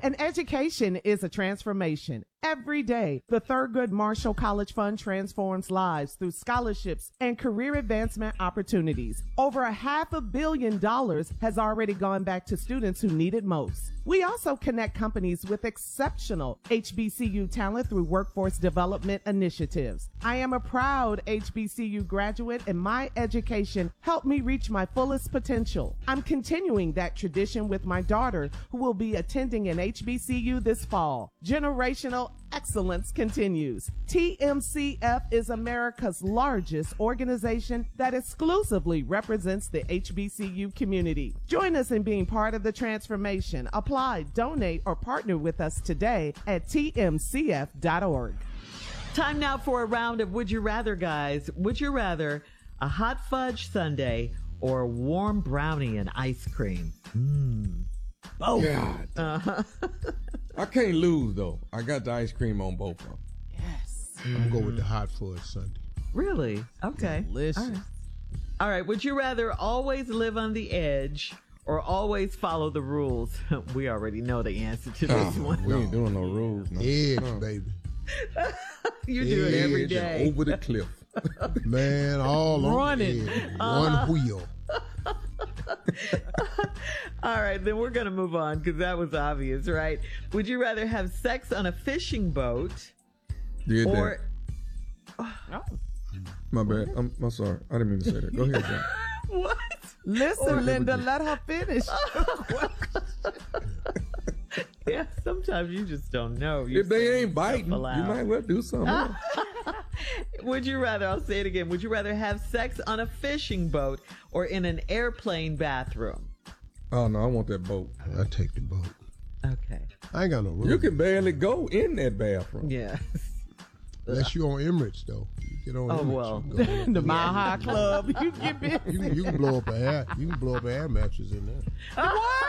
And education is a transformation. Every day, the Thurgood Marshall College Fund transforms lives through scholarships and career advancement opportunities. Over $500 million has already gone back to students who need it most. We also connect companies with exceptional HBCU talent through workforce development initiatives. I am a proud HBCU graduate, and my education helped me reach my fullest potential. I'm continuing that tradition with my daughter, who will be attending an HBCU this fall. Generational excellence continues. TMCF is America's largest organization that exclusively represents the HBCU community. Join us in being part of the transformation. Apply, donate, or partner with us today at tmcf.org. Time now for a round of Would You Rather, guys. Would you rather a hot fudge sundae or a warm brownie and ice cream? Oh, God. I can't lose, though. I got the ice cream on both of them. Yes. I'm going to go with the hot fudge sundae. Really? Okay. Delicious. All right. Would you rather always live on the edge or always follow the rules? We already know the answer to this one. We ain't doing no rules. No. Edge, baby. You do it every day. Over the cliff. Man, all on Running. the edge. One wheel. All right, then we're going to move on because that was obvious, right? Would you rather have sex on a fishing boat Did or... that. My bad. I'm sorry. I didn't mean to say that. Go ahead, John. What? Listen, Linda, let her finish. Yeah, sometimes you just don't know. You're If they saying ain't biting, stuff you aloud. might well do something else. Would you rather, I'll say it again, would you rather have sex on a fishing boat or in an airplane bathroom? Oh, no, I want that boat. I take the boat. Okay. I ain't got no room. You can barely go in that bathroom. Yeah. Unless you on Emirates, though. You get on Emirates. well. You can go The Mile High Club. You get busy. you can blow up a air. You can blow up air mattress in there.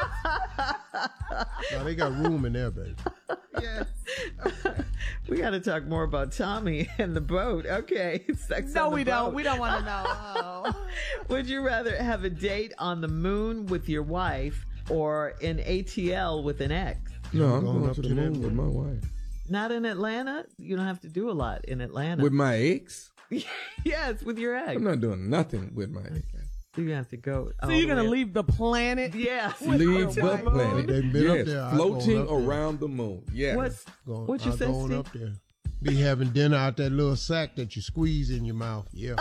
No, they got room in there, baby. Yes. We got to talk more about Tommy and the boat. Okay. Sex No, on the we don't. boat. We don't want to know. Oh. Would you rather have a date on the moon with your wife or in ATL with an ex? No, I'm Going going up to the to that moon with my wife. Not in Atlanta? You don't have to do a lot in Atlanta. With my ex? Yes, with your ex. I'm not doing nothing with my ex. You have to go. So you're going to leave the planet? Yes. Leave the planet. They've been up Yes, there. I'm floating going up there. around the moon. Yes. What you say, going Steve? up there. Be having dinner out that little sack that you squeeze in your mouth. Yeah.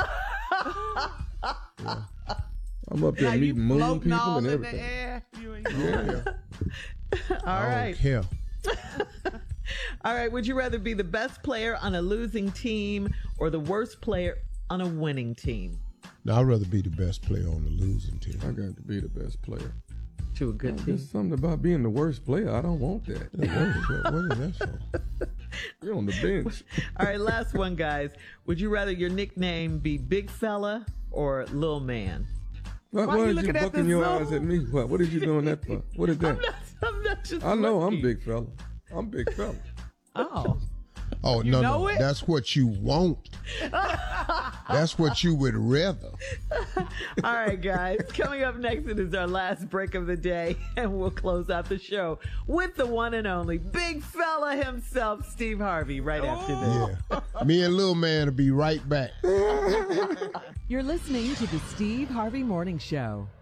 I'm up there Now you meeting moon floating people all and in the everything. air. You ain't All I right. don't care. All right. Would you rather be the best player on a losing team or the worst player on a winning team? No, I'd rather be the best player on the losing team. I got to be the best player. To a good team. There's something about being the worst player. I don't want that. What is that for? You're on the bench. All right. Last one, guys. Would you rather your nickname be Big Fella or Lil Man? Why you is you looking at bucking the your Zoom? eyes at me? What are you doing that for? What is that? I'm not just I know I'm looking. big fella. I'm big fella. Oh. Oh, You no, know no. it? That's what you want. That's what you would rather. All right, guys. Coming up next, it is our last break of the day, and we'll close out the show with the one and only big fella himself, Steve Harvey, right after this. Yeah. Me and Lil Man will be right back. You're listening to the Steve Harvey Morning Show.